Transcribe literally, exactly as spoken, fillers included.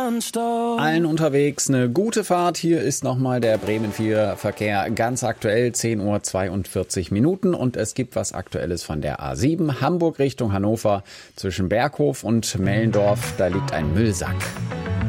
nonstop. Allen unterwegs eine gute Fahrt. Hier ist nochmal der Bremen vier Verkehr ganz aktuell, zehn Uhr zweiundvierzig Minuten. Und es gibt was Aktuelles von der A sieben, Hamburg Richtung Hannover. Zwischen Berghof und Mellendorf, da liegt ein Müllsack.